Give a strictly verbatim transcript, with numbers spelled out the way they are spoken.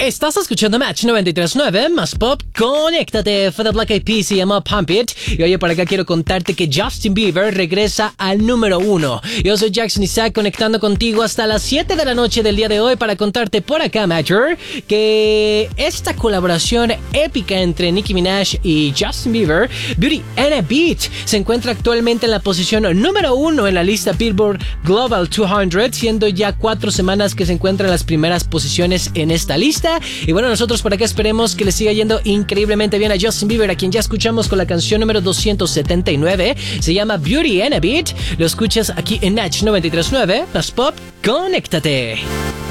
Estás escuchando Match noventa y tres punto nueve, más pop, conéctate. Fue de Black Eyed Peas, se llama Pump It. Y oye, por acá quiero contarte que Justin Bieber regresa al número uno. Yo soy Jackson Isaac, conectando contigo hasta las siete de la noche del día de hoy para contarte por acá, Matcher, que esta colaboración épica entre Nicki Minaj y Justin Bieber, Beauty and a Beat, se encuentra actualmente en la posición número uno en la lista Billboard Global doscientos, siendo ya cuatro semanas que se encuentra en las primeras posiciones en esta lista. Y bueno, nosotros por acá esperemos que le siga yendo increíblemente bien a Justin Bieber, a quien ya escuchamos con la canción número doscientos setenta y nueve. Se llama Beauty and a Beat. Lo escuchas aquí en Match noventa y tres punto nueve. Más pop, conéctate.